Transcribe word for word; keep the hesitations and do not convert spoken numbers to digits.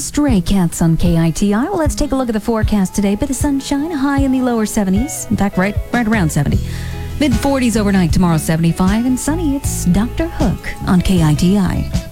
Stray Cats on K I T I. Well, let's take a look at the forecast today. Bit of sunshine, high in the lower seventies. In fact, right, right around seventy. mid forties overnight, tomorrow seventy-five, and sunny. It's Doctor Hook on K I T I.